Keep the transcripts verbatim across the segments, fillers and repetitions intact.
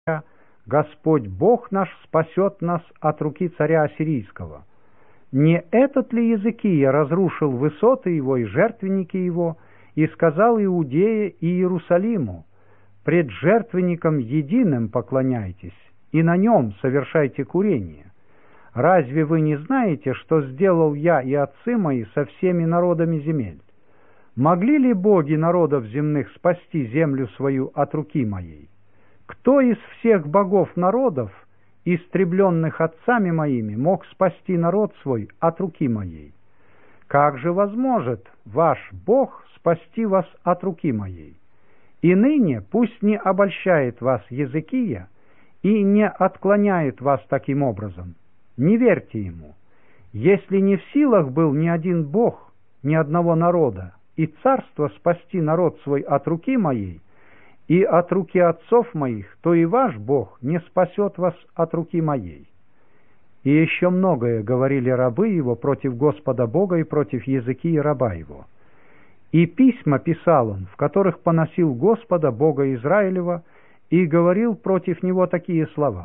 Господь Бог наш спасет нас от руки царя Ассирийского. Не этот ли Языкия разрушил высоты его и жертвенники его, и сказал Иудее и Иерусалиму: пред жертвенником единым поклоняйтесь, и на нем совершайте курение? Разве вы не знаете, что сделал я и отцы мои со всеми народами земель? Могли ли боги народов земных спасти землю свою от руки моей? Кто из всех богов народов, истребленных отцами моими, мог спасти народ свой от руки моей? Как же возможет ваш Бог спасти вас от руки моей? И ныне пусть не обольщает вас Языкия и не отклоняет вас таким образом. Не верьте ему. Если не в силах был ни один бог, ни одного народа и царство спасти народ свой от руки моей и от руки отцов моих, то и ваш Бог не спасет вас от руки моей. И еще многое говорили рабы его против Господа Бога и против Языкии раба его. И письма писал он, в которых поносил Господа Бога Израилева и говорил против него такие слова: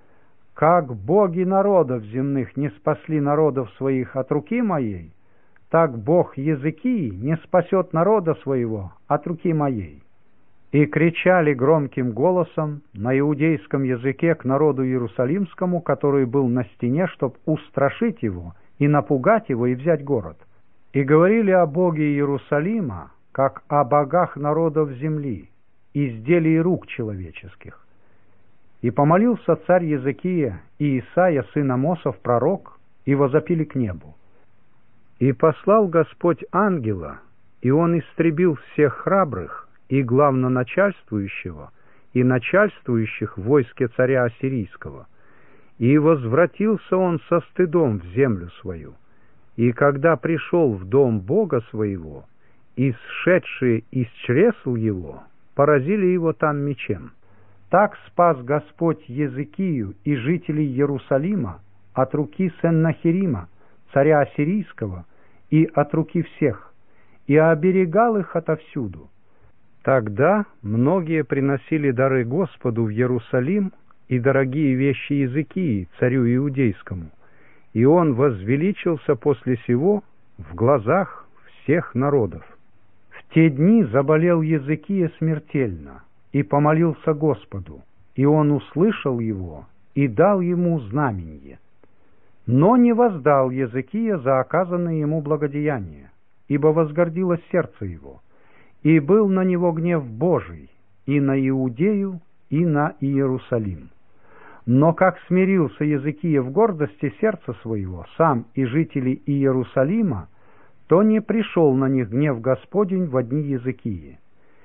«Как боги народов земных не спасли народов своих от руки моей, так Бог Языкии не спасет народа своего от руки моей». И кричали громким голосом на иудейском языке к народу иерусалимскому, который был на стене, чтобы устрашить его и напугать его и взять город. И говорили о Боге Иерусалима, как о богах народов земли, изделий рук человеческих. И помолился царь Языкия и Исаия, сын Амосов, пророк, и возопили к небу. И послал Господь ангела, и он истребил всех храбрых, и главноначальствующего, и начальствующих в войске царя Ассирийского. И возвратился он со стыдом в землю свою. И когда пришел в дом Бога своего, и сшедшие из чресл его поразили его там мечем. Так спас Господь Языкию и жителей Иерусалима от руки Сеннахерима, царя Ассирийского, и от руки всех, и оберегал их отовсюду. Тогда многие приносили дары Господу в Иерусалим и дорогие вещи Языкии, царю Иудейскому, и он возвеличился после сего в глазах всех народов. В те дни заболел Языкия смертельно и помолился Господу, и он услышал его и дал ему знаменье. Но не воздал Языкия за оказанное ему благодеяние, ибо возгордилось сердце его. И был на него гнев Божий и на Иудею, и на Иерусалим. Но как смирился Языкия в гордости сердца своего, сам и жители Иерусалима, то не пришел на них гнев Господень во дни Языкии.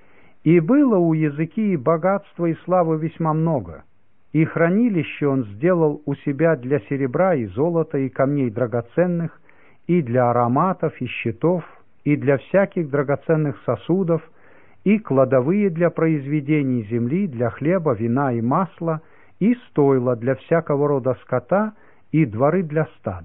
И было у Языкии богатства и славы весьма много, и хранилище он сделал у себя для серебра и золота и камней драгоценных, и для ароматов и щитов, и для всяких драгоценных сосудов, и кладовые для произведений земли, для хлеба, вина и масла, и стойла для всякого рода скота, и дворы для стад.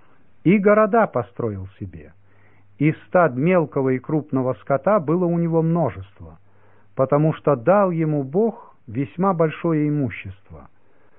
И города построил себе. И стад мелкого и крупного скота было у него множество, потому что дал ему Бог весьма большое имущество.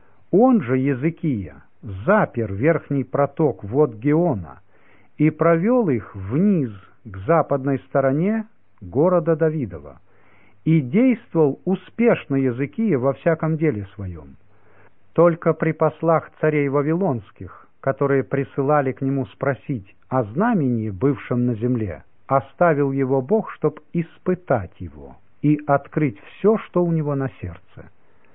Он же, Языкия, запер верхний проток вод Геона и провел их вниз к западной стороне города Давидова, и действовал успешно Языкия во всяком деле своем. Только при послах царей вавилонских, которые присылали к нему спросить о знамении, бывшем на земле, оставил его Бог, чтоб испытать его и открыть все, что у него на сердце.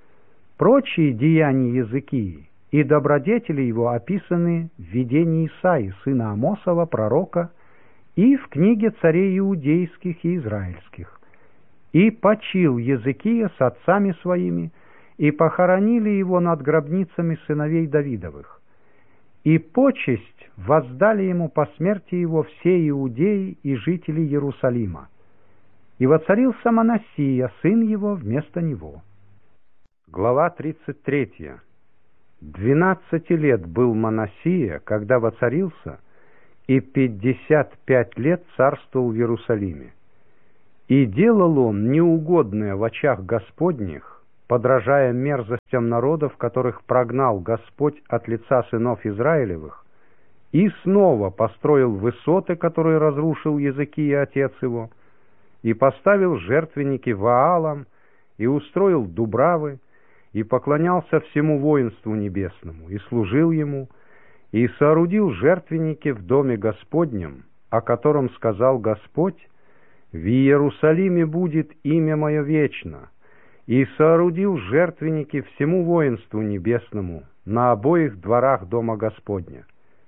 Прочие деяния Языкии и добродетели его описаны в видении Исаии, сына Амосова, пророка, и в книге царей иудейских и израильских. И почил Языкия с отцами своими, и похоронили его над гробницами сыновей Давидовых. И почесть воздали ему по смерти его все иудеи и жители Иерусалима. И воцарился Манассия, сын его, вместо него. Глава тридцать третья. Двенадцати лет был Манассия, когда воцарился, и пятьдесят пять лет царствовал в Иерусалиме. И делал он неугодное в очах Господних подражая мерзостям народов, которых прогнал Господь от лица сынов Израилевых, и снова построил высоты, которые разрушил Езекия, отец его, и поставил жертвенники Ваалам, и устроил дубравы, и поклонялся всему воинству небесному, и служил ему, и соорудил жертвенники в доме Господнем, о котором сказал Господь: «В Иерусалиме будет имя мое вечно», и соорудил жертвенники всему воинству небесному на обоих дворах дома Господня.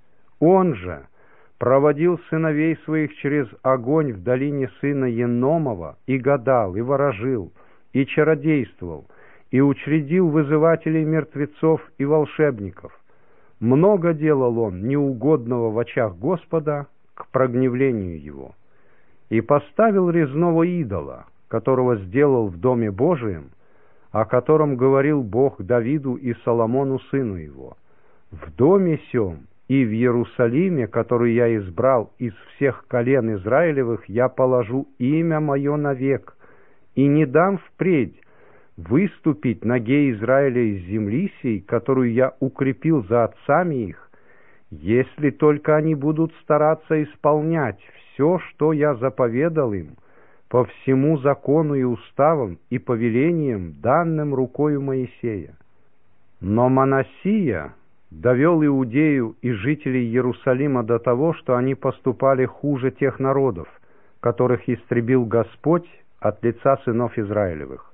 Он же проводил сыновей своих через огонь в долине сына Еномова, и гадал, и ворожил, и чародействовал, и учредил вызывателей мертвецов и волшебников. Много делал он неугодного в очах Господа к прогневлению его. И поставил резного идола, которого сделал в доме Божием, о котором говорил Бог Давиду и Соломону сыну его: «В доме сем и в Иерусалиме, который я избрал из всех колен Израилевых, я положу имя мое навек, и не дам впредь выступить ноге Израиля из земли сей, которую я укрепил за отцами их, если только они будут стараться исполнять все, что я заповедал им, по всему закону и уставам и повелениям, данным рукою Моисея». Но Манассия довел Иудею и жителей Иерусалима до того, что они поступали хуже тех народов, которых истребил Господь от лица сынов Израилевых.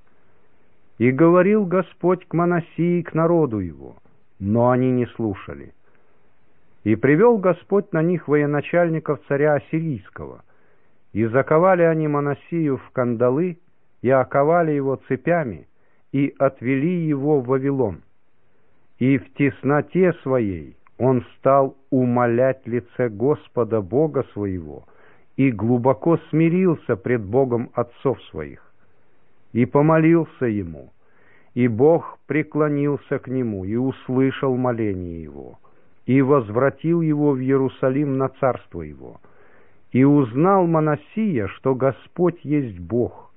И говорил Господь к Манассии и к народу его, но они не слушали. И привел Господь на них военачальников царя Ассирийского, и заковали они Манассию в кандалы, и оковали его цепями, и отвели его в Вавилон. И в тесноте своей он стал умолять лице Господа Бога своего, и глубоко смирился пред Богом отцов своих, и помолился ему, и Бог преклонился к нему, и услышал моление его, и возвратил его в Иерусалим на царство его. И узнал Манассия, что Господь есть Бог.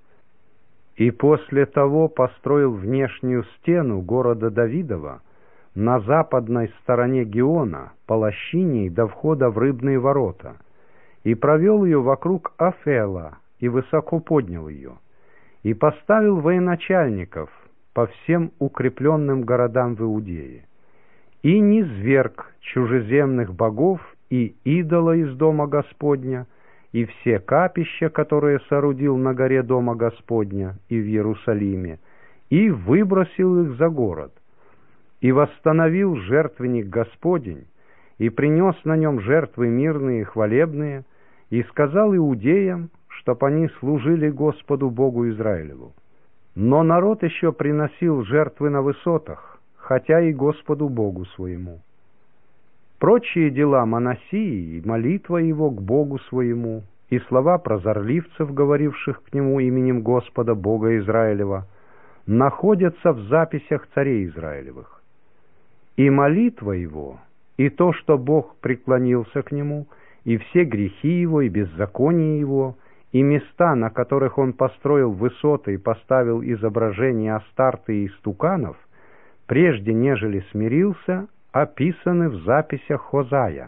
И после того построил внешнюю стену города Давидова на западной стороне Гиона, по лощине до входа в рыбные ворота, и провел ее вокруг Афела, и высоко поднял ее, и поставил военачальников по всем укрепленным городам в Иудее, и низверг чужеземных богов и идола из дома Господня, и все капища, которые соорудил на горе дома Господня и в Иерусалиме, и выбросил их за город, и восстановил жертвенник Господень, и принес на нем жертвы мирные и хвалебные, и сказал иудеям, чтоб они служили Господу Богу Израилеву. Но народ еще приносил жертвы на высотах, хотя и Господу Богу своему. Прочие дела Манассии, и молитва его к Богу своему, и слова прозорливцев, говоривших к нему именем Господа Бога Израилева, находятся в записях царей Израилевых. И молитва его, и то, что Бог преклонился к нему, и все грехи его, и беззаконие его, и места, на которых он построил высоты и поставил изображения Астарты и истуканов, прежде нежели смирился, описаны в записях Хозая.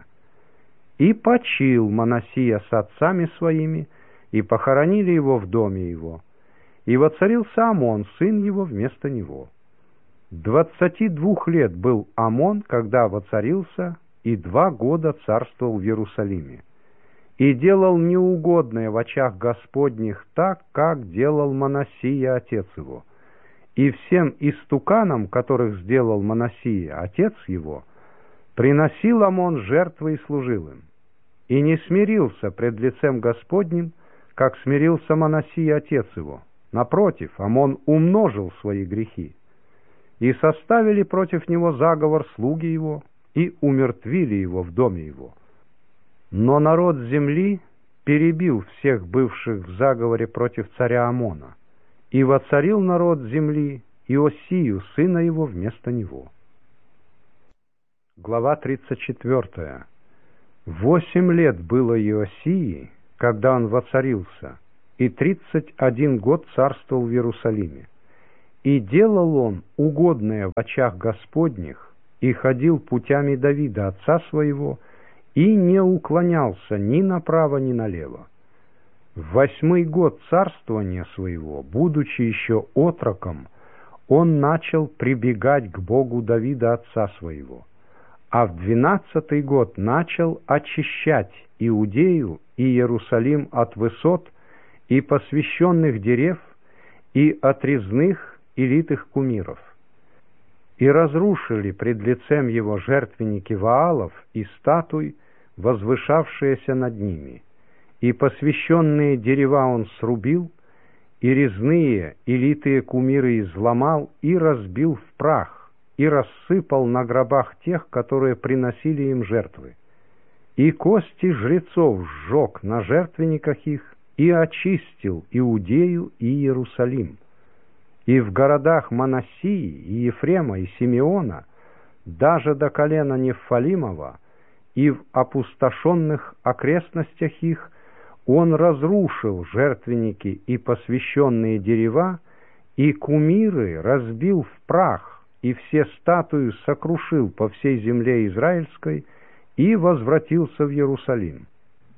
И почил Манассия с отцами своими, и похоронили его в доме его, и воцарился Амон, сын его, вместо него. Двадцати двух лет был Амон, когда воцарился, и два года царствовал в Иерусалиме, и делал неугодное в очах Господних так, как делал Манассия, отец его. И всем истуканам, которых сделал Манассия, отец его, приносил Амон жертвы и служил им. И не смирился пред лицем Господним, как смирился Манассия, отец его. Напротив, Амон умножил свои грехи. И составили против него заговор слуги его, и умертвили его в доме его. Но народ земли перебил всех бывших в заговоре против царя Амона, и воцарил народ земли Иосию, сына его, вместо него. Глава тридцать четвёртая. Восемь лет было Иосии, когда он воцарился, и тридцать один год царствовал в Иерусалиме. И делал он угодное в очах Господних, и ходил путями Давида, отца своего, и не уклонялся ни направо, ни налево. В восьмой год царствования своего, будучи еще отроком, он начал прибегать к Богу Давида, отца своего, а в двенадцатый год начал очищать Иудею и Иерусалим от высот и посвященных дерев, и от резных и литых кумиров. И разрушили пред лицем его жертвенники Ваалов и статуй, возвышавшиеся над ними, и посвященные дерева он срубил, и резные и литые кумиры изломал, и разбил в прах, и рассыпал на гробах тех, которые приносили им жертвы. И кости жрецов сжег на жертвенниках их, и очистил Иудею и Иерусалим. И в городах Манассии, и Ефрема, и Симеона, даже до колена Нефалимова, и в опустошенных окрестностях их, он разрушил жертвенники и посвященные дерева, и кумиры разбил в прах, и все статуи сокрушил по всей земле израильской, и возвратился в Иерусалим.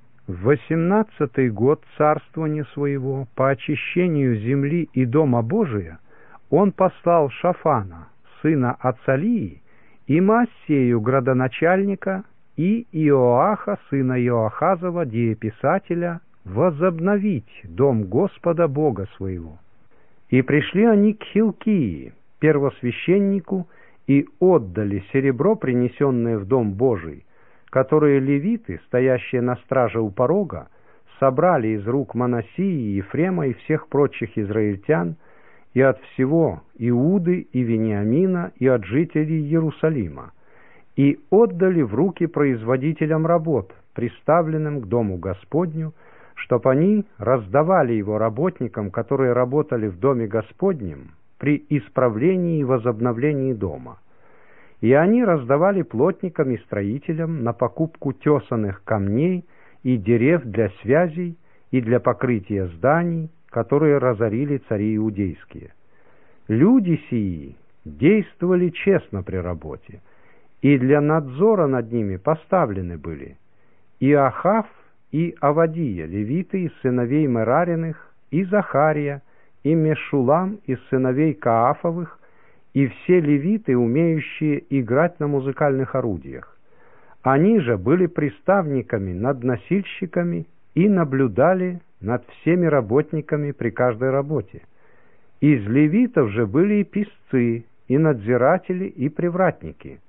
В восемнадцатый год царствования своего, по очищению земли и дома Божия, он послал Шафана, сына Ацалии, и Маасею, градоначальника, и Иоаха, сына Иоахазова, дееписателя, возобновить дом Господа Бога своего. И пришли они к Хилкии, первосвященнику, и отдали серебро, принесенное в дом Божий, которые левиты, стоящие на страже у порога, собрали из рук Манассии, Ефрема и всех прочих израильтян, и от всего Иуды и Вениамина, и от жителей Иерусалима, и отдали в руки производителям работ, приставленным к дому Господню, чтоб они раздавали его работникам, которые работали в доме Господнем, при исправлении и возобновлении дома. И они раздавали плотникам и строителям на покупку тесаных камней и дерев для связей и для покрытия зданий, которые разорили цари иудейские. Люди сии действовали честно при работе, и для надзора над ними поставлены были Иохав и Авадия, левиты из сыновей Мерариных, и Захария, и Мешулам из сыновей Каафовых, и все левиты, умеющие играть на музыкальных орудиях. Они же были приставниками над носильщиками и наблюдали над всеми работниками при каждой работе. Из левитов же были и писцы, и надзиратели, и привратники.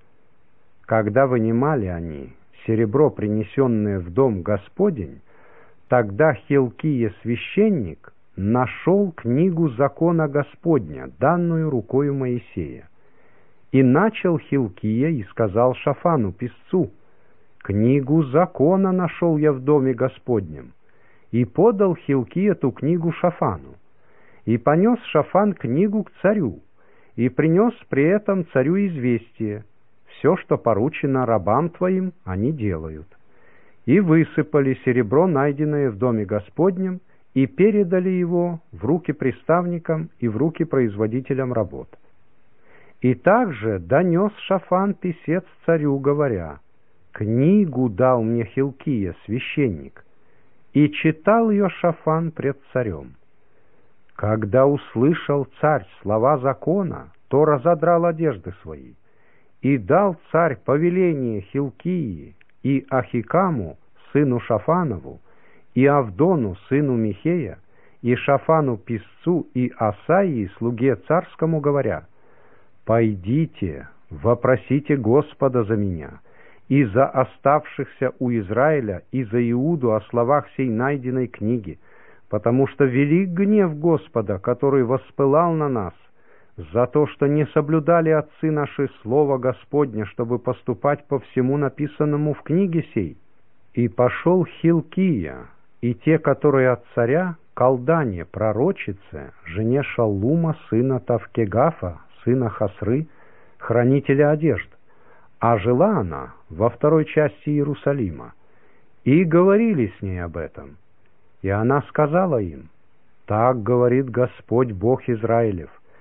Когда вынимали они серебро, принесенное в дом Господень, тогда Хилкия священник нашел книгу закона Господня, данную рукою Моисея. И начал Хилкия и сказал Шафану, писцу: «Книгу закона нашел я в доме Господнем». И подал Хилкия ту книгу Шафану. И понес Шафан книгу к царю, и принес при этом царю известие: все, что поручено рабам твоим, они делают. И высыпали серебро, найденное в доме Господнем, и передали его в руки приставникам и в руки производителям работ. И также донес Шафан писец царю, говоря: «Книгу дал мне Хилкия, священник». И читал ее Шафан пред царем. Когда услышал царь слова закона, то разодрал одежды свои. И дал царь повеление Хилкии и Ахикаму, сыну Шафанову, и Авдону, сыну Михея, и Шафану писцу, и Асаии, слуге царскому, говоря: «Пойдите, вопросите Господа за меня, и за оставшихся у Израиля, и за Иуду о словах сей найденной книги, потому что велик гнев Господа, который воспылал на нас, за то, что не соблюдали отцы наши слово Господне, чтобы поступать по всему написанному в книге сей». И пошел Хилкия, и те, которые от царя, к Алдане, пророчице, жене Шаллума, сына Тавкегафа, сына Хасры, хранителя одежд, а жила она во второй части Иерусалима, и говорили с ней об этом. И она сказала им: «Так говорит Господь Бог Израилев: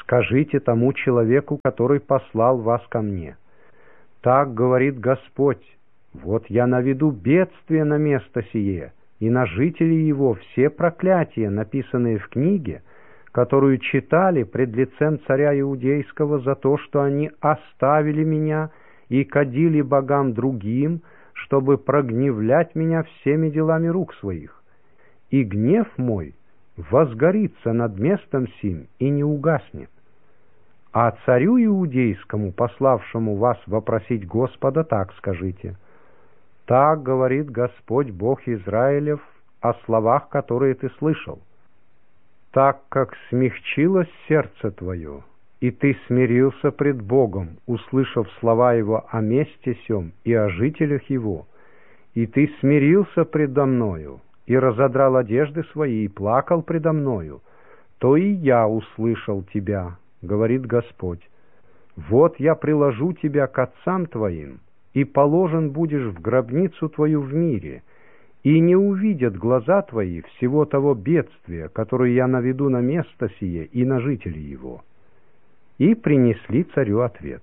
скажите тому человеку, который послал вас ко мне: так говорит Господь, вот я наведу бедствие на место сие, и на жителей его все проклятия, написанные в книге, которую читали пред лицем царя Иудейского за то, что они оставили меня и кадили богам другим, чтобы прогневлять меня всеми делами рук своих. И гнев мой возгорится над местом сим и не угаснет. А царю Иудейскому, пославшему вас вопросить Господа, так скажите: так говорит Господь Бог Израилев о словах, которые ты слышал. Так как смягчилось сердце твое, и ты смирился пред Богом, услышав слова Его о месте сем и о жителях Его, и ты смирился предо мною, и разодрал одежды свои, и плакал предо мною, то и я услышал тебя, говорит Господь. Вот я приложу тебя к отцам твоим, и положен будешь в гробницу твою в мире, и не увидят глаза твои всего того бедствия, которое я наведу на место сие и на жителей его». И принесли царю ответ.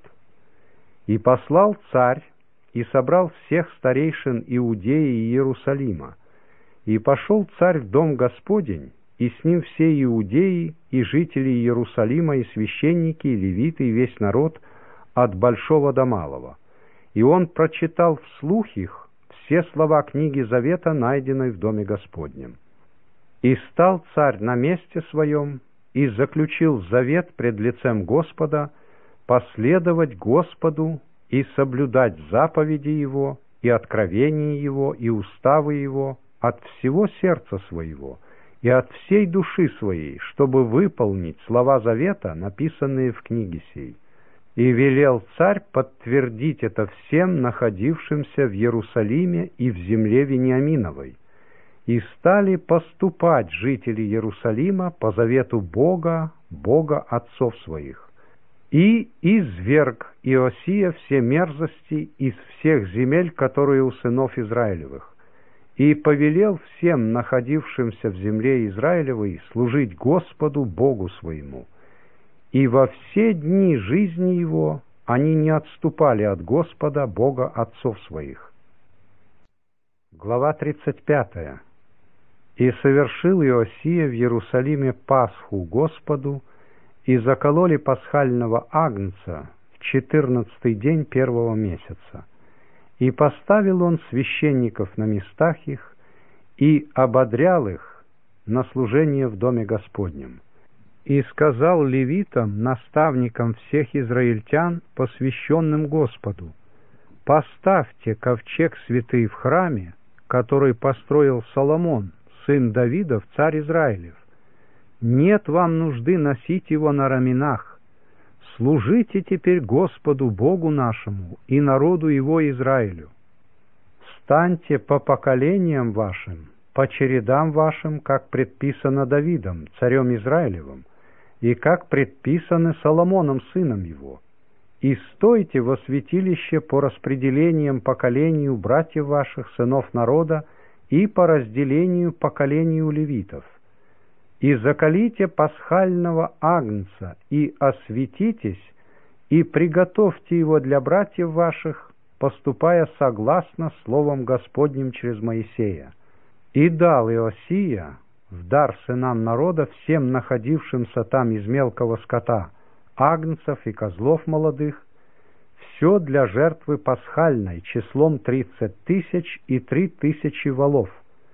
И послал царь, и собрал всех старейшин Иудеи и Иерусалима. И пошел царь в дом Господень, и с ним все иудеи, и жители Иерусалима, и священники, и левиты, и весь народ, от большого до малого. И он прочитал вслух их все слова книги Завета, найденной в доме Господнем. И стал царь на месте своем, и заключил завет пред лицем Господа, последовать Господу и соблюдать заповеди Его, и откровения Его, и уставы Его от всего сердца своего, и от всей души своей, чтобы выполнить слова завета, написанные в книге сей. И велел царь подтвердить это всем находившимся в Иерусалиме и в земле Вениаминовой. И стали поступать жители Иерусалима по завету Бога, Бога отцов своих. И изверг Иосия все мерзости из всех земель, которые у сынов Израилевых, и повелел всем находившимся в земле Израилевой служить Господу Богу своему. И во все дни жизни его они не отступали от Господа, Бога отцов своих. Глава тридцать пятая. «И совершил Иосия в Иерусалиме Пасху Господу, и закололи пасхального агнца в четырнадцатый день первого месяца. И поставил он священников на местах их, и ободрял их на служение в доме Господнем. И сказал левитам, наставникам всех израильтян, посвященным Господу: поставьте ковчег святый в храме, который построил Соломон, сын Давидов, царь Израилев. Нет вам нужды носить его на раменах. Служите теперь Господу Богу нашему и народу его Израилю. Встаньте по поколениям вашим, по чередам вашим, как предписано Давидом, царем Израилевым, и как предписано Соломоном, сыном его. И стойте во святилище по распределениям поколению братьев ваших, сынов народа, и по разделению поколению левитов. И заколите пасхального агнца, и осветитесь, и приготовьте его для братьев ваших, поступая согласно словом Господним через Моисея. И дал Иосия в дар сынам народа всем находившимся там из мелкого скота, агнцев и козлов молодых, все для жертвы пасхальной числом тридцать тысяч и три тысячи волов.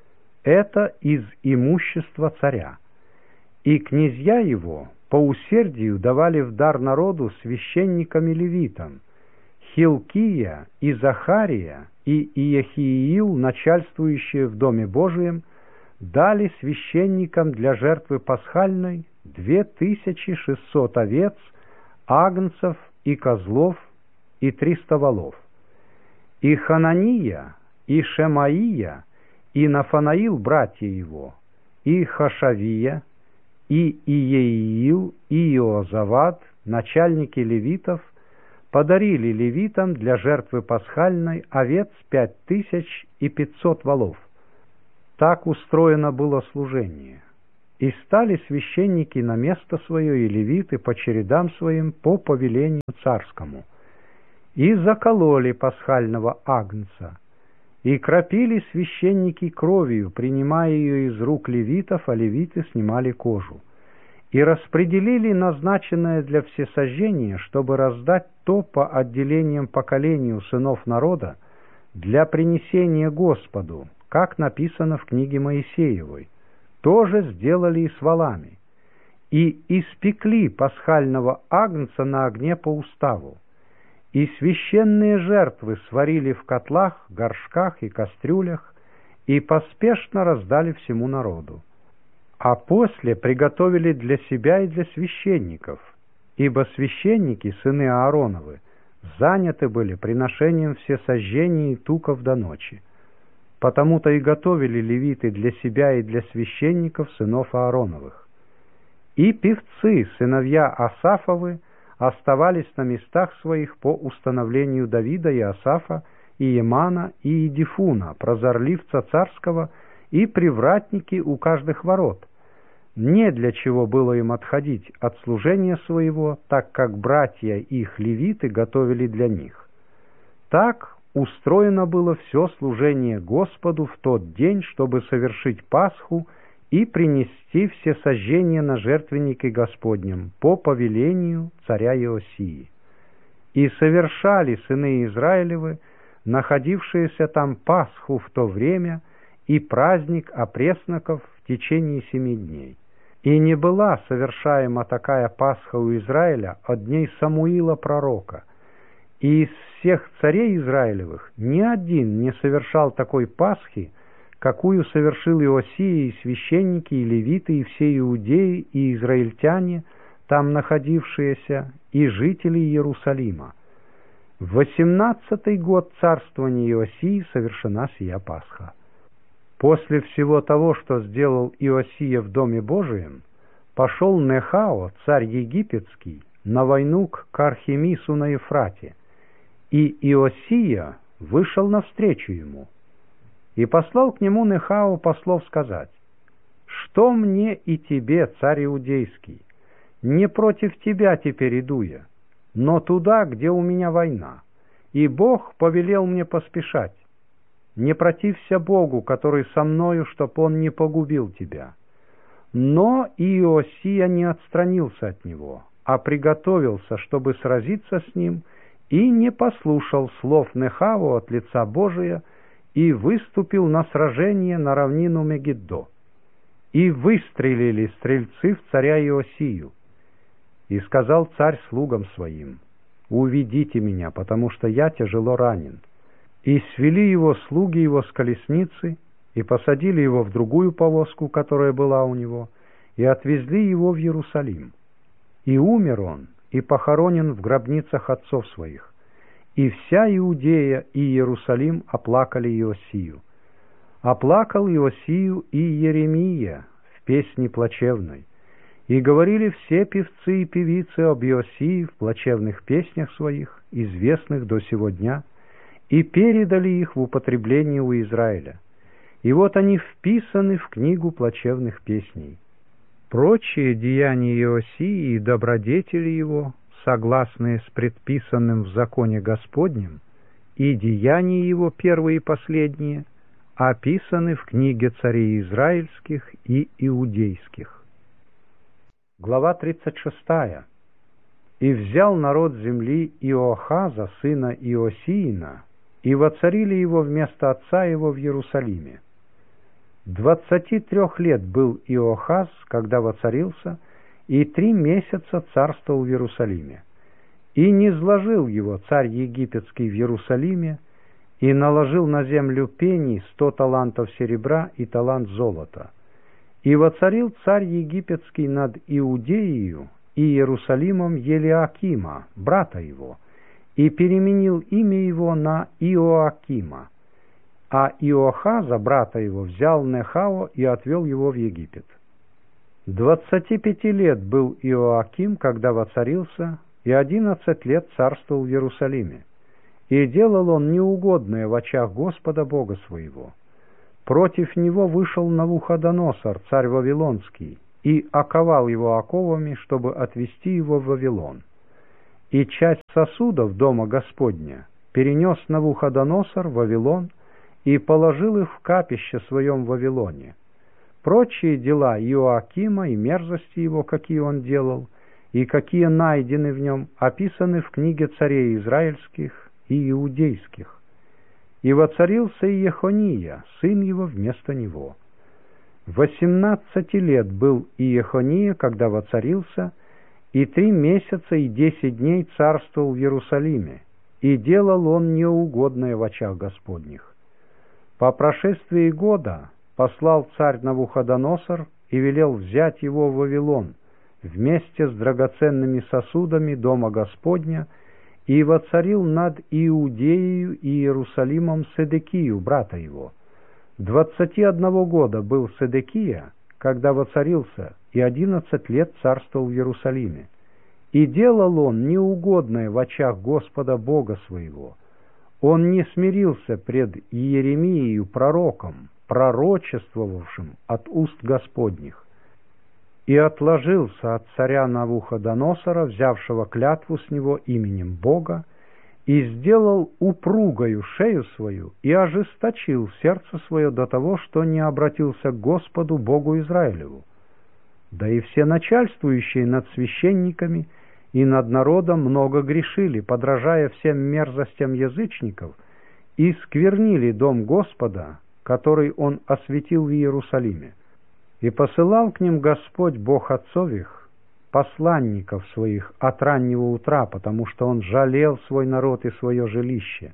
Это из имущества царя. И князья его по усердию давали в дар народу священникам и левитам: Хилкия и Захария и Иехиил, начальствующие в Доме Божием, дали священникам для жертвы пасхальной две тысячи шестьсот овец, агнцев и козлов и триста волов. И Ханания, и Шемаия, и Нафанаил, братья его, и Хашавия, и Иеиил, и Иозавад, начальники левитов, подарили левитам для жертвы пасхальной овец пять тысяч и пятьсот волов. Так устроено было служение. И стали священники на место свое и левиты по чередам своим по повелению царскому. И закололи пасхального агнца, и кропили священники кровью, принимая ее из рук левитов, а левиты снимали кожу. И распределили назначенное для всесожжения, чтобы раздать то по отделениям поколению сынов народа для принесения Господу, как написано в книге Моисеевой. Тоже сделали и с волами. И испекли пасхального агнца на огне по уставу. И священные жертвы сварили в котлах, горшках и кастрюлях, и поспешно раздали всему народу. А после приготовили для себя и для священников, ибо священники, сыны Аароновы, заняты были приношением всесожжений и туков до ночи. Потому-то и готовили левиты для себя и для священников, сынов Аароновых. И певцы, сыновья Асафовы, оставались на местах своих по установлению Давида и Асафа, и Емана, и Едифуна, прозорливца царского, и привратники у каждых ворот. Не для чего было им отходить от служения своего, так как братья их левиты готовили для них. Так устроено было все служение Господу в тот день, чтобы совершить Пасху и принести всесожжение на жертвеннике Господнем по повелению царя Иосии. И совершали сыны Израилевы, находившиеся там, Пасху в то время и праздник опресноков в течение семи дней. И не была совершаема такая Пасха у Израиля от дней Самуила пророка. И из всех царей Израилевых ни один не совершал такой Пасхи, какую совершил Иосия, и священники, и левиты, и все иудеи, и израильтяне, там находившиеся, и жители Иерусалима. В восемнадцатый год царствования Иосии совершена сия Пасха. После всего того, что сделал Иосия в Доме Божием, пошел Нехао, царь египетский, на войну к Кархемису на Ефрате, и Иосия вышел навстречу ему. И послал к нему Нехао послов сказать: «Что мне и тебе, царь иудейский? Не против тебя теперь иду я, но туда, где у меня война, и Бог повелел мне поспешать. Не протився Богу, который со мною, чтоб он не погубил тебя». Но Иосия не отстранился от него, а приготовился, чтобы сразиться с ним, и не послушал слов Нехао от лица Божия, и выступил на сражение на равнину Мегиддо. И выстрелили стрельцы в царя Иосию. И сказал царь слугам своим: «Уведите меня, потому что я тяжело ранен». И свели его слуги его с колесницы, и посадили его в другую повозку, которая была у него, и отвезли его в Иерусалим. И умер он, и похоронен в гробницах отцов своих. И вся Иудея и Иерусалим оплакали Иосию. Оплакал Иосию и Иеремия в песне плачевной. И говорили все певцы и певицы об Иосии в плачевных песнях своих, известных до сего дня, и передали их в употребление у Израиля. И вот они вписаны в книгу плачевных песней. Прочие деяния Иосии и добродетели его, согласные с предписанным в законе Господнем, и деяния его первые и последние, описаны в книге царей израильских и иудейских. Глава тридцать шестая. «И взял народ земли Иоахаза, сына Иосиина, и воцарили его вместо отца его в Иерусалиме. Двадцати трех лет был Иоахаз, когда воцарился, и три месяца царствовал в Иерусалиме. И низложил его царь египетский в Иерусалиме, и наложил на землю пений сто талантов серебра и талант золота. И воцарил царь египетский над Иудеею и Иерусалимом Елиакима, брата его, и переменил имя его на Иоакима. А Иоахаза, брата его, взял Нехао и отвел его в Египет. Двадцати пяти лет был Иоаким, когда воцарился, и одиннадцать лет царствовал в Иерусалиме. И делал он неугодное в очах Господа Бога своего. Против него вышел Навуходоносор, царь Вавилонский, и оковал его оковами, чтобы отвести его в Вавилон. И часть сосудов дома Господня перенес Навуходоносор в Вавилон и положил их в капище своем в Вавилоне. Прочие дела Иоакима и мерзости его, какие он делал, и какие найдены в нем, описаны в книге царей израильских и иудейских. И воцарился Иехония, сын его, вместо него. Восемнадцати лет был Иехония, когда воцарился, и три месяца и десять дней царствовал в Иерусалиме, и делал он неугодное в очах Господних. По прошествии года послал царь Навуходоносор и велел взять его в Вавилон вместе с драгоценными сосудами дома Господня, и воцарил над Иудеей и Иерусалимом Седекию, брата его. Двадцати одного года был Седекия, когда воцарился, и одиннадцать лет царствовал в Иерусалиме. И делал он неугодное в очах Господа Бога своего. Он не смирился пред Иеремией пророком, пророчествовавшим от уст Господних, и отложился от царя Навуходоносора, взявшего клятву с него именем Бога, и сделал упругою шею свою, и ожесточил сердце свое до того, что не обратился к Господу Богу Израилеву. Да и все начальствующие над священниками и над народом много грешили, подражая всем мерзостям язычников, и сквернили дом Господа, который Он осветил в Иерусалиме. И посылал к ним Господь Бог отцов их, посланников своих от раннего утра, потому что Он жалел свой народ и свое жилище.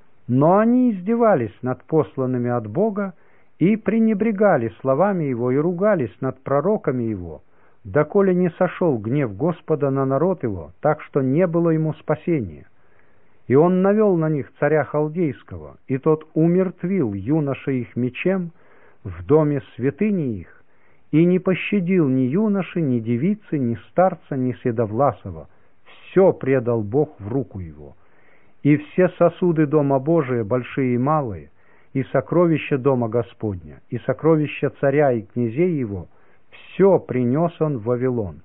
Но они издевались над посланными от Бога и пренебрегали словами Его и ругались над пророками Его, доколе не сошел гнев Господа на народ Его, так что не было ему спасения. И Он навел на них царя Халдейского, и тот умертвил юношей их мечем в доме святыни их, и не пощадил ни юноши, ни девицы, ни старца, ни седовласого. Все предал Бог в руку его. И все сосуды дома Божия, большие и малые, и сокровища дома Господня, и сокровища царя и князей его, все принес он в Вавилон.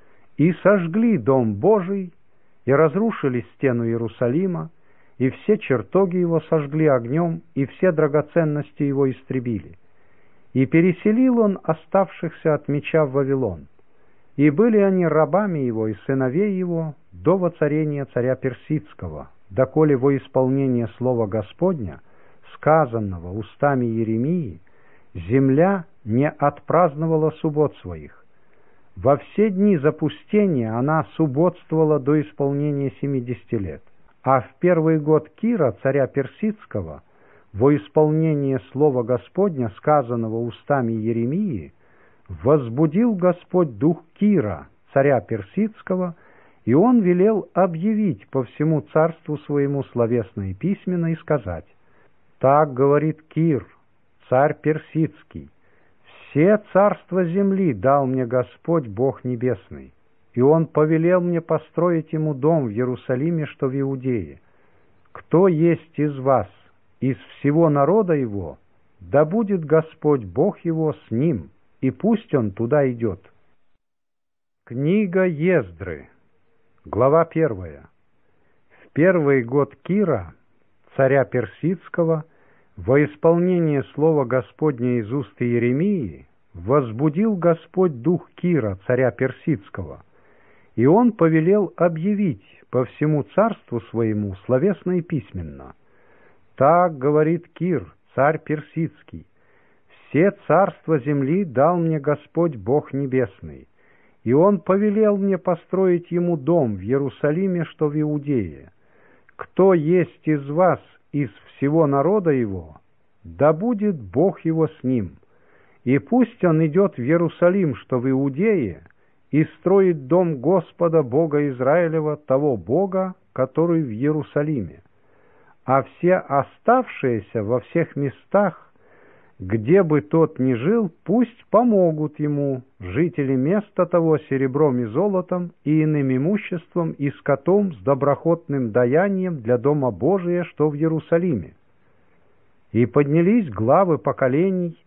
И сожгли дом Божий, и разрушили стену Иерусалима, и все чертоги его сожгли огнем, и все драгоценности его истребили. И переселил он оставшихся от меча в Вавилон. И были они рабами его и сыновей его до воцарения царя Персидского, доколе во исполнение слова Господня, сказанного устами Иеремии, земля не отпраздновала суббот своих. Во все дни запустения она субботствовала до исполнения семидесяти лет. А в первый год Кира, царя Персидского, во исполнение слова Господня, сказанного устами Иеремии, возбудил Господь дух Кира, царя Персидского, и он велел объявить по всему царству своему словесно и письменно и сказать: «Так говорит Кир, царь Персидский, все царства земли дал мне Господь Бог Небесный, и Он повелел мне построить Ему дом в Иерусалиме, что в Иудее. Кто есть из вас, из всего народа его, да будет Господь Бог его с ним, и пусть он туда идет». Книга Ездры, глава первая. В первый год Кира, царя Персидского, во исполнение слова Господня из уст Иеремии, возбудил Господь дух Кира, царя Персидского, и он повелел объявить по всему царству своему словесно и письменно: «Так говорит Кир, царь Персидский, все царства земли дал мне Господь Бог Небесный, и Он повелел мне построить Ему дом в Иерусалиме, что в Иудее. Кто есть из вас, из всего народа Его, да будет Бог Его с ним, и пусть он идет в Иерусалим, что в Иудее, и строит дом Господа Бога Израилева, того Бога, который в Иерусалиме. А все оставшиеся во всех местах, где бы тот ни жил, пусть помогут ему жители места того серебром и золотом и иным имуществом и скотом с доброхотным даянием для дома Божия, что в Иерусалиме». И поднялись главы поколений,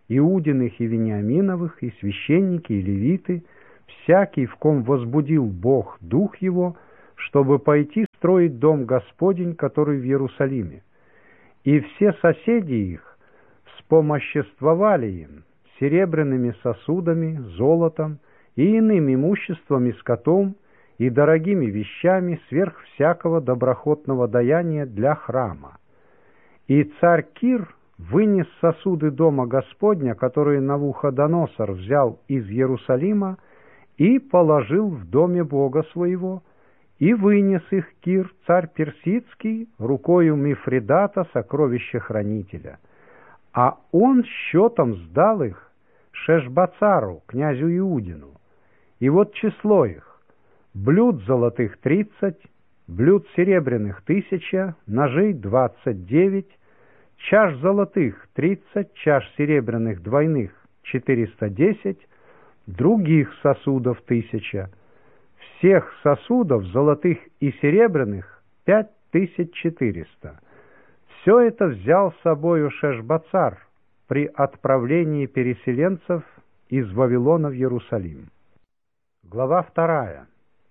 Иудиных и Вениаминовых, и священники, и левиты, всякий, в ком возбудил Бог дух его, чтобы пойти строить дом Господень, который в Иерусалиме. И все соседи их вспомоществовали им серебряными сосудами, золотом и иным имуществом и скотом, и дорогими вещами сверх всякого доброхотного даяния для храма. И царь Кир вынес сосуды дома Господня, которые Навуходоносор взял из Иерусалима, и положил в доме Бога своего, и вынес их Кир, царь персидский, рукою Мифридата, сокровищехранителя. А он счетом сдал их Шешбацару, князю Иудину. И вот число их: блюд золотых тридцать, блюд серебряных тысяча, ножей двадцать девять, чаш золотых тридцать, чаш серебряных двойных четыреста десять, других сосудов тысяча. Всех сосудов золотых и серебряных пять тысяч четыреста. Все это взял с собою Шешбацар при отправлении переселенцев из Вавилона в Иерусалим. Глава вторая.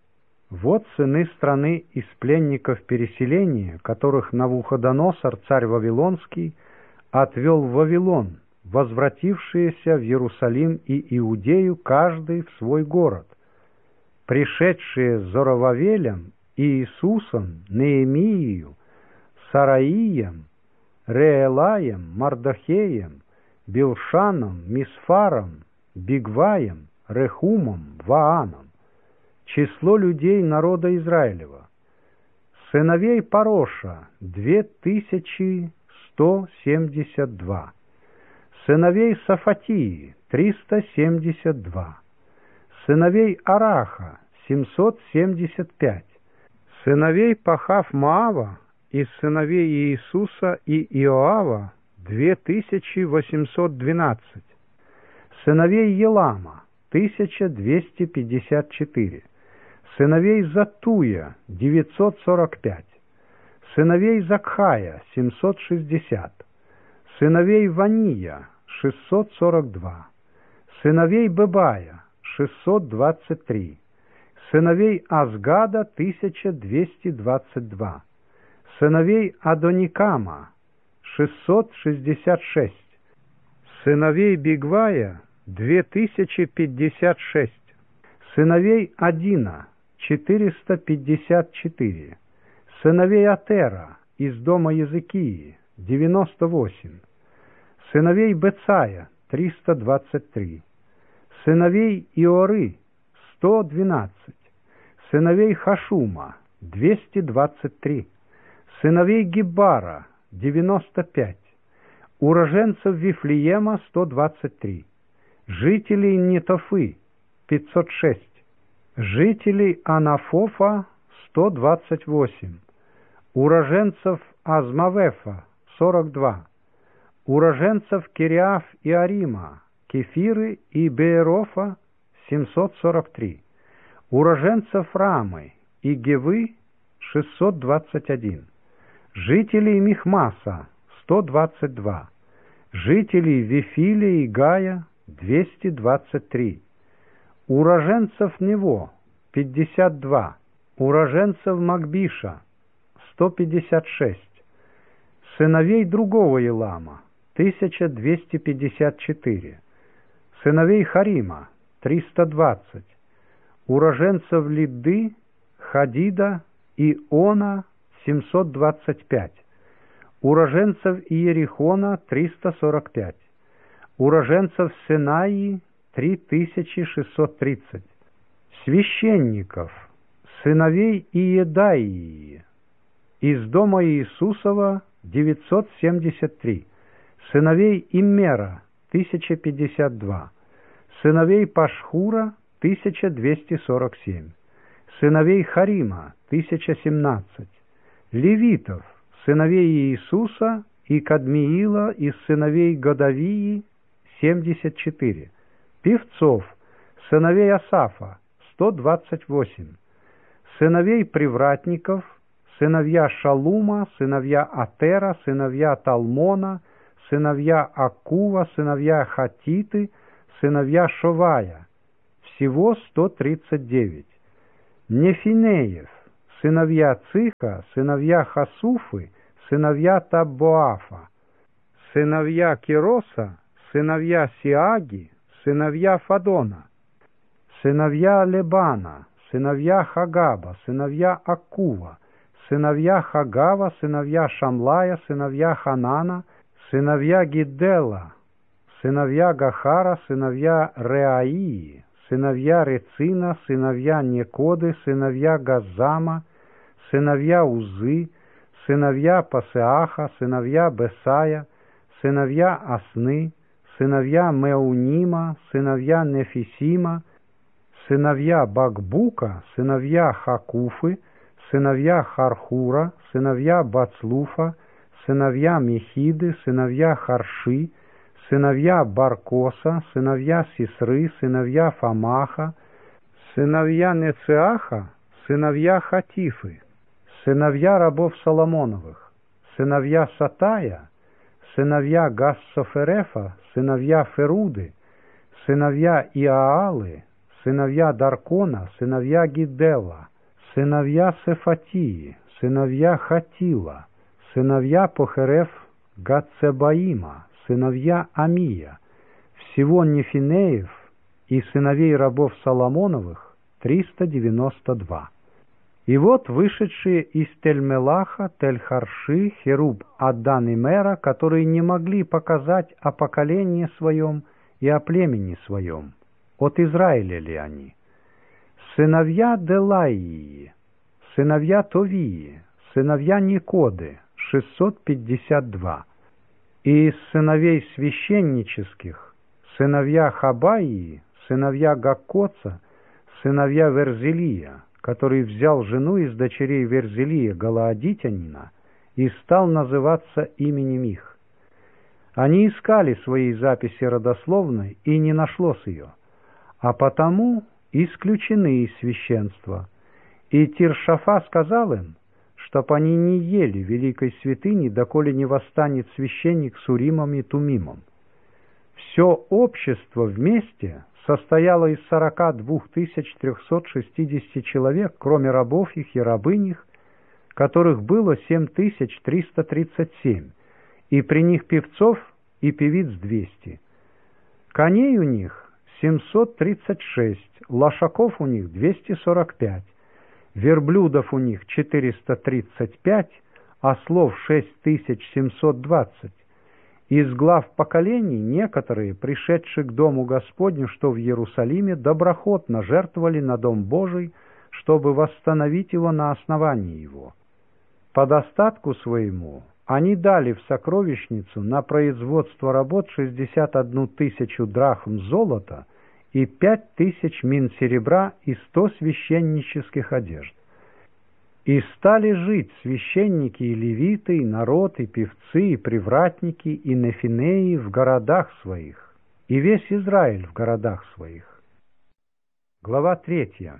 Вот сыны страны из пленников переселения, которых Навуходоносор, царь Вавилонский, отвел в Вавилон, возвратившиеся в Иерусалим и Иудею, каждый в свой город, пришедшие с Зоровавелем, Иисусом, Неемией, Сараием, Реэлаем, Мардохеем, Билшаном, Мисфаром, Бигваем, Рехумом, Вааном. Число людей народа Израилева. Сыновей Пароша — две тысячи сто семьдесят два. Сыновей Сафатии — триста семьдесят два. Сыновей Араха — семьсот семьдесят пять. Сыновей Пахав-Моава из сыновей Иисуса и Иоава — две тысячи восемьсот двенадцать. Сыновей Елама — тысяча двести пятьдесят четыре. Сыновей Затуя — девятьсот сорок пять. Сыновей Закхая — семьсот шестьдесят. Сыновей Вания — шестьсот сорок два. Сыновей Бебая — шестьсот двадцать три. Сыновей Азгада — тысяча двести двадцать два. Сыновей Адоникама — шестьсот шестьдесят шесть. Сыновей Бигвая — две тысячи пятьдесят шесть. Сыновей Адина — четыреста пятьдесят четыре. Сыновей Атера из дома Языкии — девяносто восемь. Сыновей Бецая — триста двадцать три. Сыновей Иоры — сто двенадцать. Сыновей Хашума — двести двадцать три. Сыновей Гиббара — девяносто пять. Уроженцев Вифлеема — сто двадцать три. Жителей Нетофы — пятьсот шесть. Жителей Анафофа — сто двадцать восемь. Уроженцев Азмавефа — сорок два. Уроженцев Кириаф и Арима, Кефиры и Беерофа — семьсот сорок три. Уроженцев Рамы и Гевы — шестьсот двадцать один. Жителей Михмаса — сто двадцать два. Жителей Вифиля и Гая — двести двадцать три. Уроженцев Нево — пятьдесят два. Уроженцев Макбиша — сто пятьдесят шесть. Сыновей другого Елама — тысяча двести пятьдесят четыре. Сыновей Харима — триста двадцать. Уроженцев Лидды, Хадида и Она — семьсот двадцать пять. Уроженцев Иерихона — триста сорок пять. Уроженцев Сенаи — три тысячи шестьсот тридцать. Священников, сыновей Иедаии, из дома Иисусова — девятьсот семьдесят три. Сыновей Иммера — тысяча пятьдесят два. Сыновей Пашхура — тысяча двести сорок семь. Сыновей Харима — тысяча семнадцать. Левитов, сыновей Иисуса и Кадмиила из сыновей Годавии — семьдесят четыре. Певцов, сыновей Асафа — сто двадцать восемь. Сыновей привратников, сыновья Шалума, сыновья Атера, сыновья Талмона, сыновья Аккува, сыновья Хатиты, сыновья Шовая, всего сто тридцать девять. Нефинеев, сыновья Циха, сыновья Хасуфы, сыновья Таббоафа, сыновья Кироса, сыновья Сиаги, сыновья Фадона, сыновья Лебана, сыновья Хагаба, сыновья Аккува, сыновья Хагава, сыновья Шамлая, сыновья Ханана, сыновья Гиддела, сыновья Гахара, сыновья Реаии, сыновья Рецина, сыновья Некоды, сыновья Газзама, сыновья Узы, сыновья Пасеаха, сыновья Бесая, сыновья Асны, сыновья Меунима, сыновья Нефисима, сыновья Бакбука, сыновья Хакуфы, сыновья Хархура, сыновья Бацлуфа, сыновья Мехиды, сыновья Харши, сыновья Баркоса, сыновья Сисры, сыновья Фамаха, сыновья Нецеаха, сыновья Хатифы, сыновья рабов Соломоновых, сыновья Сатая, сыновья Гассоферефа, сыновья Феруды, сыновья Иаалы, сыновья Даркона, сыновья Гиддела, сыновья Сефатии, сыновья Хатила, сыновья Похереф Гацебаима, сыновья Амия, всего Нефинеев и сыновей рабов Соломоновых триста девяносто два. И вот вышедшие из Тель-Мелаха, Тель-Харши, Херуб, Аддан и Мера, которые не могли показать о поколении своем и о племени своем. От Израиля ли они? Сыновья Делаии, сыновья Товии, сыновья Никоды, шестьсот пятьдесят два. И из сыновей священнических, сыновья Хабаии, сыновья Гаккоца, сыновья Верзелия, который взял жену из дочерей Верзелия Галаадитянина и стал называться именем их. Они искали свои записи родословной, и не нашлось ее, а потому исключены из священства. И Тиршафа сказал им, чтоб они не ели великой святыни, доколе не восстанет священник с Уримом и Тумимом. Все общество вместе состояло из сорока двух тысяч трехсот шестидесяти человек, кроме рабов их и рабынь их, которых было семь тысяч триста тридцать семь, и при них певцов и певиц двести. Коней у них семьсот тридцать шесть, лошаков у них двести сорок пять, верблюдов у них четыреста тридцать пять, ослов шесть тысяч семьсот двадцать. Из глав поколений некоторые, пришедшие к дому Господню, что в Иерусалиме, доброхотно жертвовали на дом Божий, чтобы восстановить его на основании его. По достатку своему они дали в сокровищницу на производство работ шестьдесят одну тысячу драхм золота и пять тысяч мин серебра и сто священнических одежд. И стали жить священники и левиты, и народ, и певцы, и привратники, и нефинеи в городах своих, и весь Израиль в городах своих. Глава третья.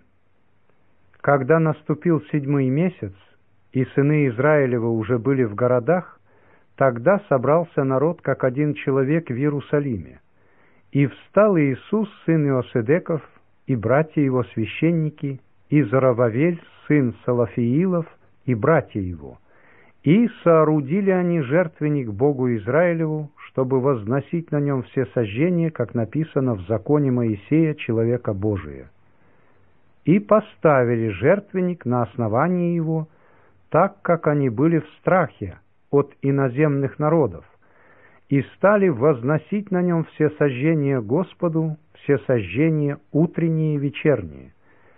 Когда наступил седьмой месяц, и сыны Израилева уже были в городах, тогда собрался народ, как один человек в Иерусалиме. И встал Иисус, сын Иоседеков, и братья его священники, и Зоровавель, сын Салафиилов, и братья его. И соорудили они жертвенник Богу Израилеву, чтобы возносить на нем все сожжения, как написано в законе Моисея, человека Божия. И поставили жертвенник на основании его, так как они были в страхе от иноземных народов, и стали возносить на нем все сожжения Господу, все сожжения утренние и вечерние.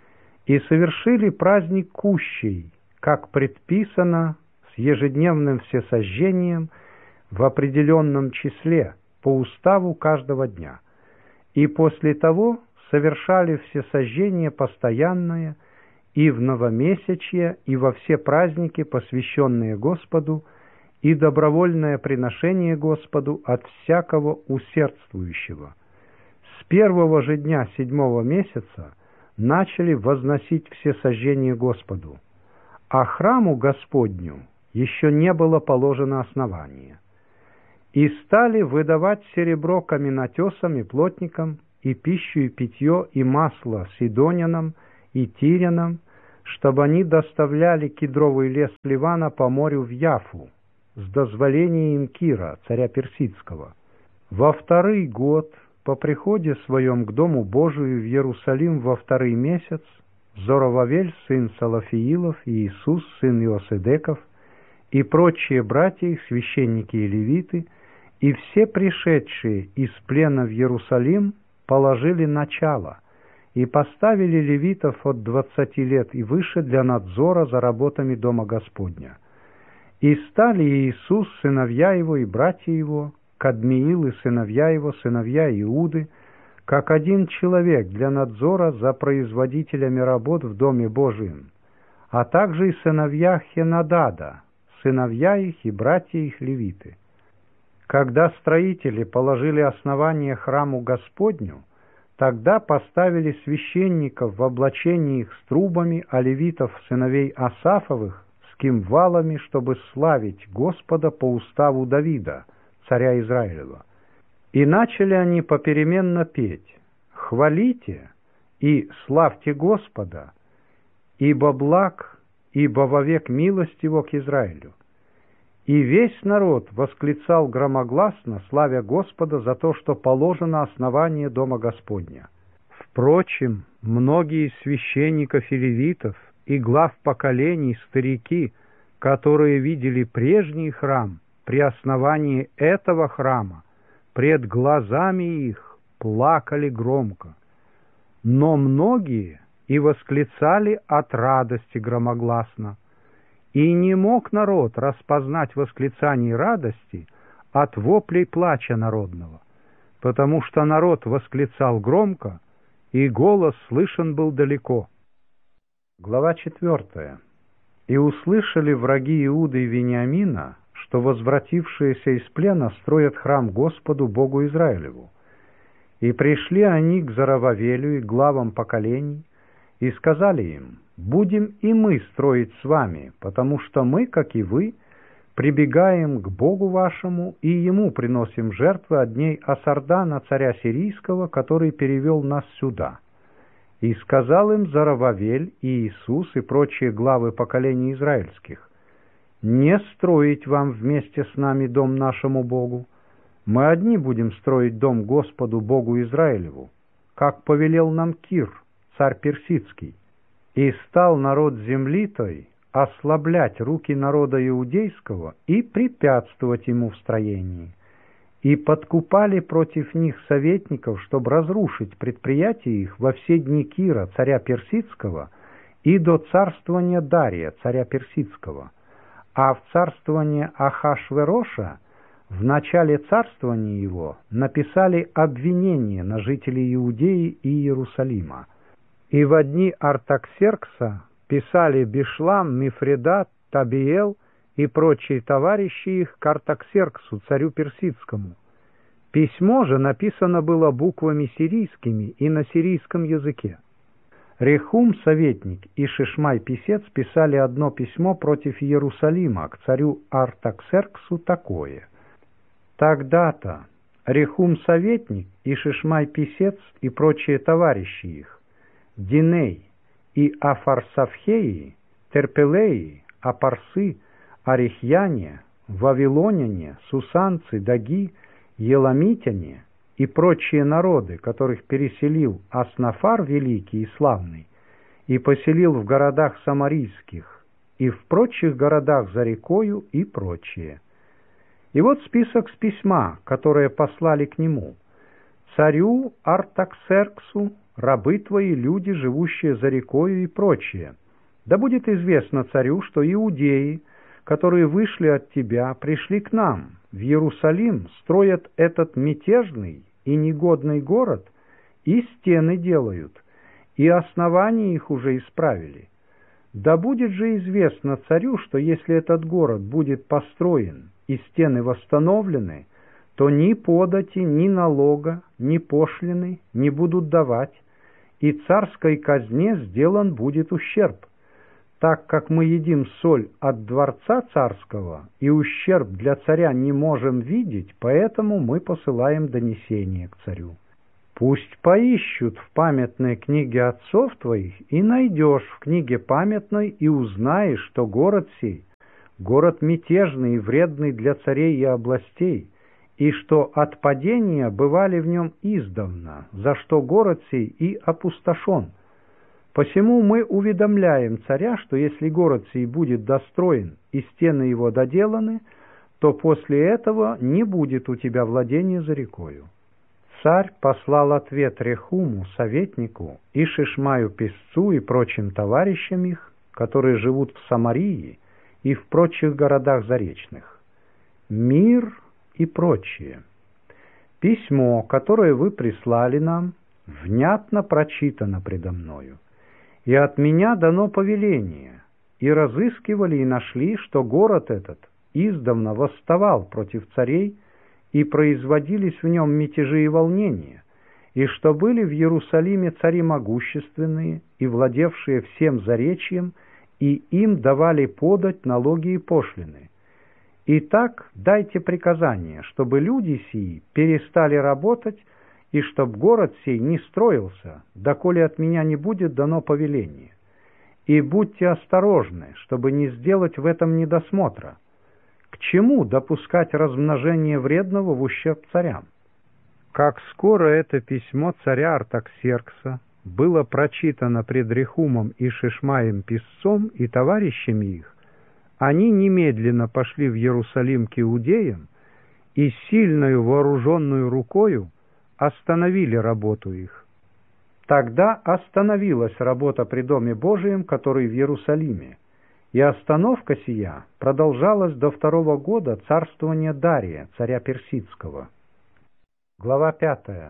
И совершили праздник кущей, как предписано, с ежедневным всесожжением в определенном числе, по уставу каждого дня. И после того совершали всесожжение постоянное и в новомесячье, и во все праздники, посвященные Господу, и добровольное приношение Господу от всякого усердствующего. С первого же дня седьмого месяца начали возносить все сожжения Господу, а храму Господню еще не было положено основание. И стали выдавать серебро каменотесам и плотникам, и пищу, и питье, и масло сидонянам и тирянам, чтобы они доставляли кедровый лес Ливана по морю в Яфу, с дозволения им Кира, царя Персидского. Во второй год, по приходе своем к Дому Божию в Иерусалим во второй месяц, Зоровавель, сын Салафиилов, и Иисус, сын Иосидеков, и прочие братья их, священники и левиты, и все пришедшие из плена в Иерусалим положили начало и поставили левитов от двадцати лет и выше для надзора за работами Дома Господня. И стали Иисус, сыновья его и братья его, Кадмиил и сыновья его, сыновья Иуды, как один человек для надзора за производителями работ в Доме Божием, а также и сыновья Хенадада, сыновья их и братья их левиты. Когда строители положили основание храму Господню, тогда поставили священников в облачении их с трубами, а левитов сыновей Асафовых с кимвалами, чтобы славить Господа по уставу Давида, царя Израилева. И начали они попеременно петь: «Хвалите и славьте Господа, ибо благ, ибо вовек милость его к Израилю». И весь народ восклицал громогласно, славя Господа за то, что положено основание Дома Господня. Впрочем, многие священников и левитов и глав поколений, старики, которые видели прежний храм, при основании этого храма, пред глазами их плакали громко. Но многие и восклицали от радости громогласно. И не мог народ распознать восклицаний радости от воплей плача народного, потому что народ восклицал громко, и голос слышен был далеко. Глава четвертая. «И услышали враги Иуды и Вениамина, что возвратившиеся из плена строят храм Господу Богу Израилеву. И пришли они к Зоровавелю и главам поколений, и сказали им: будем и мы строить с вами, потому что мы, как и вы, прибегаем к Богу вашему и Ему приносим жертвы от дней Асардана, царя сирийского, который перевел нас сюда. И сказал им Зоровавель и Иисус и прочие главы поколений израильских: не строить вам вместе с нами дом нашему Богу, мы одни будем строить дом Господу Богу Израилеву, как повелел нам Кир, царь Персидский. И стал народ земли той ослаблять руки народа иудейского и препятствовать ему в строении. И подкупали против них советников, чтобы разрушить предприятия их во все дни Кира, царя Персидского, и до царствования Дария, царя Персидского. А в царствование Ахашвероша, в начале царствования его, написали обвинение на жителей Иудеи и Иерусалима. И во дни Артаксеркса писали Бишлам, Мифредат, Табиел и прочие товарищи их к Артаксерксу, царю Персидскому. Письмо же написано было буквами сирийскими и на сирийском языке. Рехум, советник, и Шишмай, писец, писали одно письмо против Иерусалима к царю Артаксерксу такое: «Тогда-то Рехум, советник, и Шишмай, писец, и прочие товарищи их, Диней и Афарсавхеи, Терпелеи, Апарсы, Арихьяне, Вавилоняне, Сусанцы, Даги, Еламитяне и прочие народы, которых переселил Аснафар великий и славный, и поселил в городах самарийских, и в прочих городах за рекою, и прочие». И вот список с письма, которое послали к нему: «Царю Артаксерксу, рабы твои, люди, живущие за рекою, и прочее. Да будет известно царю, что иудеи, которые вышли от тебя, пришли к нам, в Иерусалим, строят этот мятежный и негодный город, и стены делают, и основания их уже исправили. Да будет же известно царю, что если этот город будет построен и стены восстановлены, то ни подати, ни налога, ни пошлины не будут давать, и царской казне сделан будет ущерб. Так как мы едим соль от дворца царского и ущерб для царя не можем видеть, поэтому мы посылаем донесение к царю. Пусть поищут в памятной книге отцов твоих, и найдешь в книге памятной, и узнаешь, что город сей — город мятежный и вредный для царей и областей, и что от падения бывали в нем издавна, за что город сей и опустошен. Посему мы уведомляем царя, что если город сей будет достроен и стены его доделаны, то после этого не будет у тебя владения за рекою. Царь послал ответ Рехуму, советнику, и Шишмаю, писцу, и прочим товарищам их, которые живут в Самарии и в прочих городах заречных. Мир и прочее. Письмо, которое вы прислали нам, внятно прочитано предо мною. И от меня дано повеление, и разыскивали и нашли, что город этот издавна восставал против царей, и производились в нем мятежи и волнения, и что были в Иерусалиме цари могущественные и владевшие всем заречьем, и им давали подать налоги и пошлины. Итак, дайте приказание, чтобы люди сии перестали работать, и чтоб город сей не строился, доколе от меня не будет дано повеление. И будьте осторожны, чтобы не сделать в этом недосмотра. К чему допускать размножение вредного в ущерб царям? Как скоро это письмо царя Артаксеркса было прочитано пред Рехумом и Шишмаем писцом и товарищами их, они немедленно пошли в Иерусалим к иудеям и сильною вооруженную рукою остановили работу их. Тогда остановилась работа при Доме Божием, который в Иерусалиме, и остановка сия продолжалась до второго года царствования Дария, царя Персидского. Глава пятая.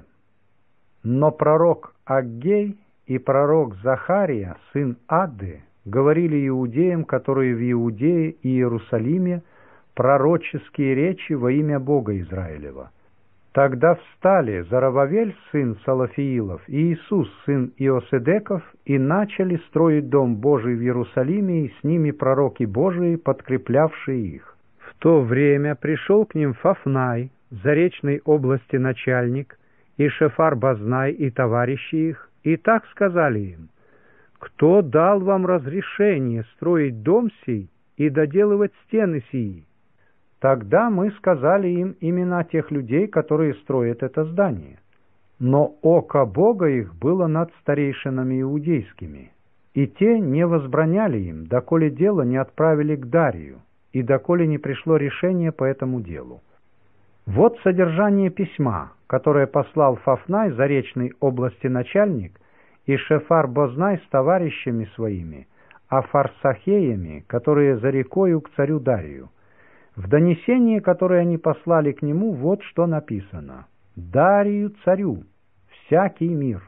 Но пророк Аггей и пророк Захария, сын Адды, говорили иудеям, которые в Иудее и Иерусалиме, пророческие речи во имя Бога Израилева. Тогда встали Зарававель, сын Салафиилов, и Иисус, сын Иоседеков, и начали строить Дом Божий в Иерусалиме, и с ними пророки Божии, подкреплявшие их. В то время пришел к ним Фафнай, заречной области начальник, и Шефар-Базнай, и товарищи их, и так сказали им: «Кто дал вам разрешение строить дом сей и доделывать стены сии?» Тогда мы сказали им имена тех людей, которые строят это здание. Но око Бога их было над старейшинами иудейскими, и те не возбраняли им, доколе дело не отправили к Дарию, и доколе не пришло решение по этому делу. Вот содержание письма, которое послал Фафнай, заречной области начальник, и Шефар-Бознай с товарищами своими, а фарсахеями, которые за рекою к царю Дарию. В донесении, которое они послали к нему, вот что написано: «Дарию царю, всякий мир.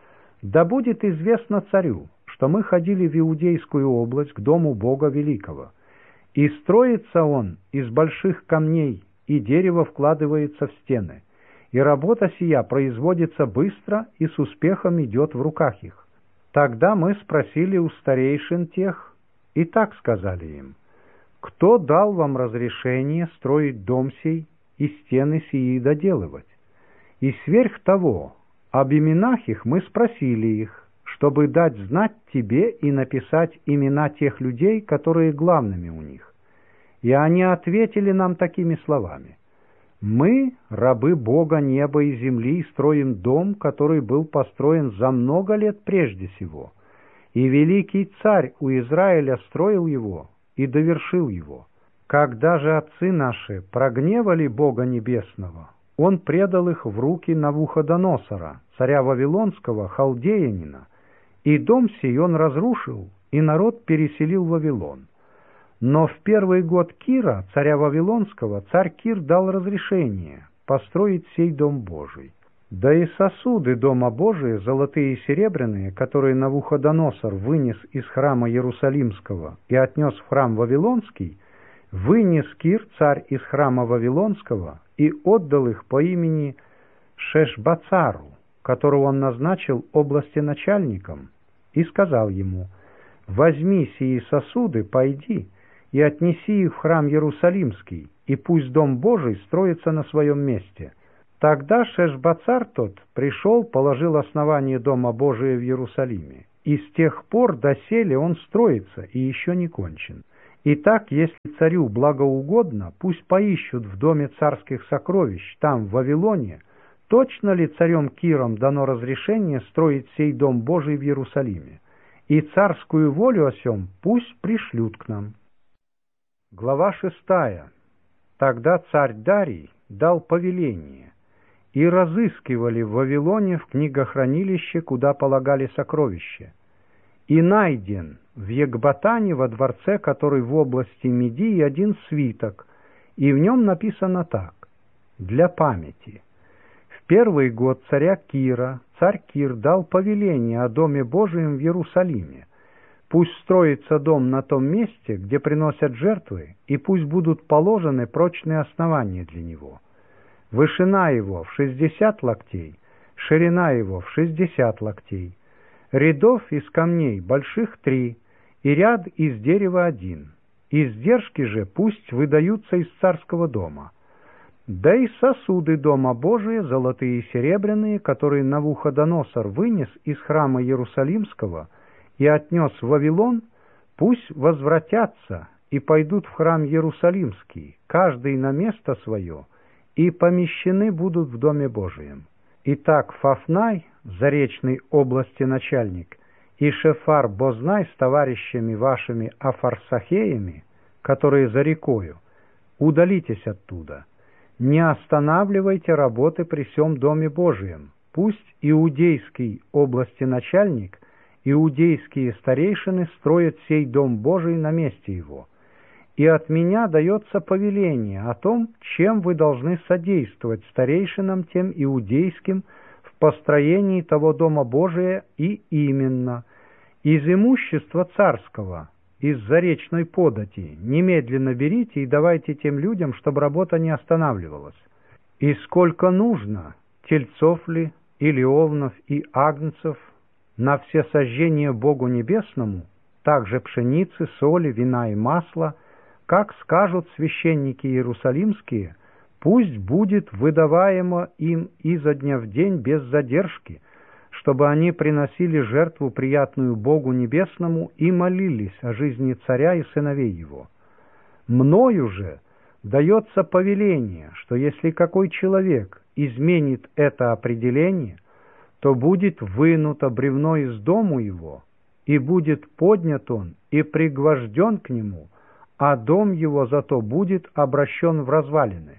Да будет известно царю, что мы ходили в Иудейскую область к дому Бога Великого, и строится он из больших камней, и дерево вкладывается в стены, и работа сия производится быстро и с успехом идет в руках их». Тогда мы спросили у старейшин тех, и так сказали им: «Кто дал вам разрешение строить дом сей и стены сии доделывать?» И сверх того, об именах их мы спросили их, чтобы дать знать тебе и написать имена тех людей, которые главными у них. И они ответили нам такими словами: «Мы, рабы Бога неба и земли, строим дом, который был построен за много лет прежде сего, и великий царь у Израиля строил его и довершил его. Когда же отцы наши прогневали Бога Небесного, Он предал их в руки Навуходоносора, царя Вавилонского, халдеянина, и дом сей он разрушил, и народ переселил в Вавилон. Но в первый год Кира, царя Вавилонского, царь Кир дал разрешение построить сей дом Божий. Да и сосуды дома Божия, золотые и серебряные, которые Навуходоносор вынес из храма Иерусалимского и отнес в храм Вавилонский, вынес Кир, царь, из храма Вавилонского и отдал их по имени Шешбацару, которого он назначил области начальником, и сказал ему: возьми сии сосуды, пойди и отнеси их в храм Иерусалимский, и пусть дом Божий строится на своем месте». Тогда Шешбацар тот пришел, положил основание дома Божия в Иерусалиме, и с тех пор доселе он строится и еще не кончен. Итак, если царю благоугодно, пусть поищут в доме царских сокровищ, там, в Вавилоне, точно ли царем Киром дано разрешение строить сей дом Божий в Иерусалиме, и царскую волю о сем пусть пришлют к нам. Глава шестая. Тогда царь Дарий дал повеление, и разыскивали в Вавилоне в книгохранилище, куда полагали сокровища. И найден в Екбатане, во дворце, который в области Медии, один свиток, и в нем написано так: «Для памяти. В первый год царя Кира царь Кир дал повеление о доме Божием в Иерусалиме. Пусть строится дом на том месте, где приносят жертвы, и пусть будут положены прочные основания для него. Вышина его в шестьдесят локтей, ширина его в шестьдесят локтей, рядов из камней больших три, и ряд из дерева один. Издержки же пусть выдаются из царского дома. Да и сосуды дома Божия, золотые и серебряные, которые Навуходоносор вынес из храма Иерусалимского и отнес в Вавилон, пусть возвратятся и пойдут в храм Иерусалимский, каждый на место свое, и помещены будут в доме Божием. Итак, Фафнай, заречной области начальник, и Шефар Бознай с товарищами вашими Афарсахеями, которые за рекою, удалитесь оттуда. Не останавливайте работы при сем доме Божием. Пусть иудейский области начальник, иудейские старейшины строят сей дом Божий на месте его. И от меня дается повеление о том, чем вы должны содействовать старейшинам тем иудейским в построении того дома Божия, и именно из имущества царского, из заречной подати, немедленно берите и давайте тем людям, чтобы работа не останавливалась. И сколько нужно, тельцов ли, или овнов и агнцев, на все сожжения Богу Небесному, также пшеницы, соли, вина и масла, как скажут священники иерусалимские, пусть будет выдаваемо им изо дня в день без задержки, чтобы они приносили жертву приятную Богу Небесному и молились о жизни царя и сыновей его. Мною же дается повеление, что если какой человек изменит это определение, то будет вынуто бревно из дому его, и будет поднят он и пригвожден к нему, а дом его зато будет обращен в развалины.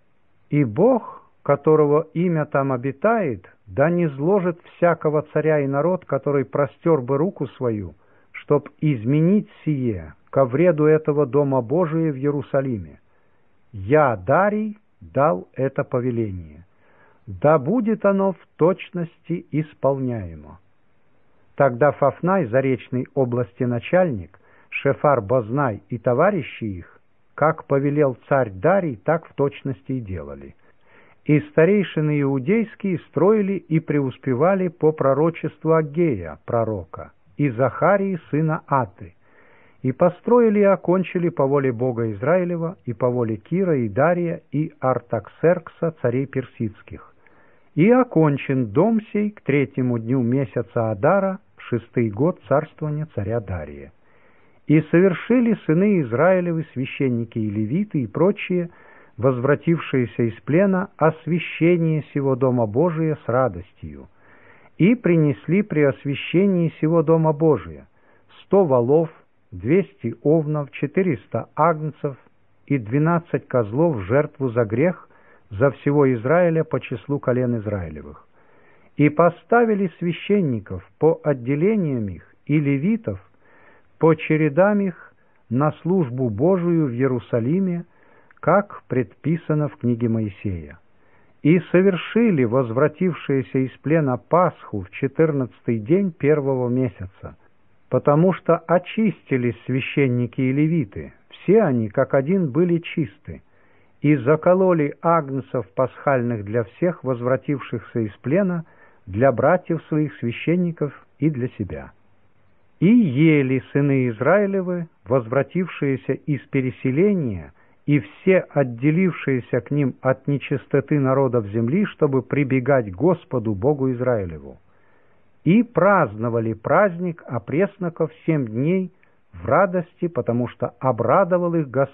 И Бог, которого имя там обитает, да не зложит всякого царя и народ, который простер бы руку свою, чтоб изменить сие ко вреду этого дома Божия в Иерусалиме. Я, Дарий, дал это повеление. Да будет оно в точности исполняемо». Тогда Фафнай, заречной области начальник, Шефар Бознай и товарищи их, как повелел царь Дарий, так в точности и делали. И старейшины иудейские строили и преуспевали по пророчеству Аггея, пророка, и Захарии, сына Аты, и построили и окончили по воле Бога Израилева и по воле Кира и Дария и Артаксеркса, царей персидских. И окончен дом сей к третьему дню месяца Адара, в шестый год царствования царя Дария. И совершили сыны Израилевы, священники и левиты и прочие, возвратившиеся из плена, освящение сего дома Божия с радостью, и принесли при освящении сего дома Божия сто волов, двести овнов, четыреста агнцев и двенадцать козлов в жертву за грех за всего Израиля по числу колен Израилевых. И поставили священников по отделениям их и левитов по чередам их на службу Божию в Иерусалиме, как предписано в книге Моисея. И совершили возвратившиеся из плена Пасху в четырнадцатый день первого месяца, потому что очистились священники и левиты, все они как один были чисты, и закололи агнцев пасхальных для всех возвратившихся из плена, для братьев своих священников и для себя. И ели сыны Израилевы, возвратившиеся из переселения, и все отделившиеся к ним от нечистоты народов земли, чтобы прибегать к Господу Богу Израилеву. И праздновали праздник опресноков семь дней в радости, потому что обрадовал их Господь